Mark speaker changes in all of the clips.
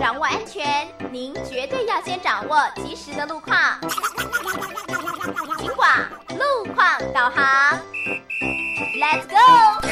Speaker 1: 掌握安全，您绝对要先掌握及时的路况。警广路况导航 ，Let's go！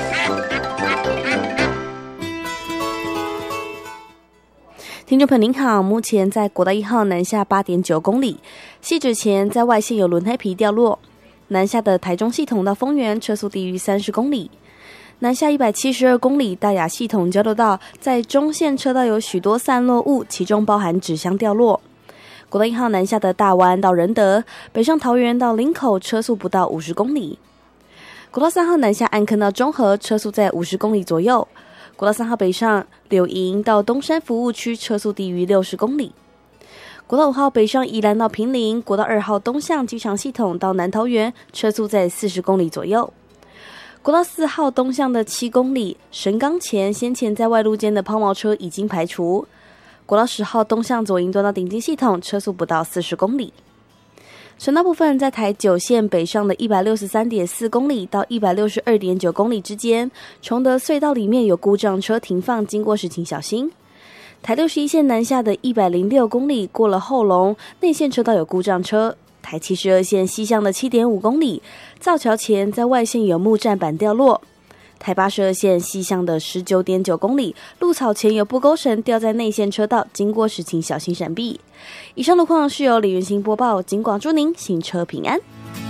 Speaker 2: 听众朋友您好，目前在国道1号南下 8.9 公里，汐止前在外线有轮胎皮掉落，南下的台中系统到丰原车速低于30公里。南下172公里，大雅系统交流道在中线车道有许多散落物，其中包含纸箱掉落。国道1号南下的大湾到仁德，北上桃园到林口车速不到50公里。国道3号南下安坑到中和，车速在50公里左右。国道3号北上柳营到东山服务区，车速低于60公里。国道5号北上宜兰到坪林，国道2号东向机场系统到南桃园，车速在40公里左右。国道4号东向的7公里，神冈前先前在外路间的抛锚车已经排除。国道10号东向左营端到顶金系统，车速不到40公里。省道部分，在台9线北上的 163.4 公里到 162.9 公里之间，崇德隧道里面有故障车停放，经过时请小心。台61线南下的106公里过了后龙，内线车道有故障车。台72线西向的 7.5 公里，造桥前在外线有木栈板掉落。台82线西向的 19.9 公里，路草前有布钩绳掉在内线车道，经过时请小心闪避。以上路况是由李云兴播报，警广祝您行车平安。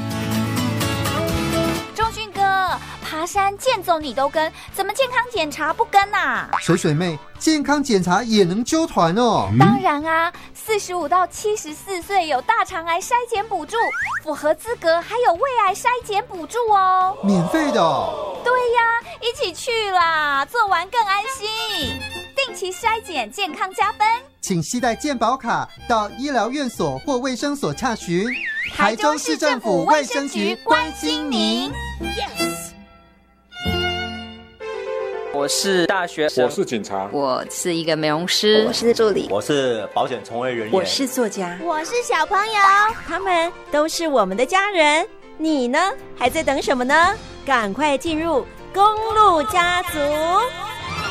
Speaker 3: 钟迅哥，爬山健走你都跟，怎么健康检查不跟啊？
Speaker 4: 水水妹，健康检查也能揪团哦？
Speaker 3: 当然啊，45到74岁有大肠癌筛检补助，符合资格还有胃癌筛检补助哦，
Speaker 4: 免费的哦？
Speaker 3: 对呀，一起去啦，做完更安心。定期筛检，健康加分。
Speaker 4: 请携带健保卡到医疗院所或卫生所洽询。
Speaker 3: 台中市政府卫生局关心您。
Speaker 5: 我是大学生，
Speaker 6: 我是警察，
Speaker 7: 我是一个美容师，
Speaker 8: 我是助理，
Speaker 9: 我是保险从业人员，
Speaker 8: 我是作家，
Speaker 1: 我是小朋友，
Speaker 10: 他们都是我们的家人。你呢？还在等什么呢？赶快进入公路家族。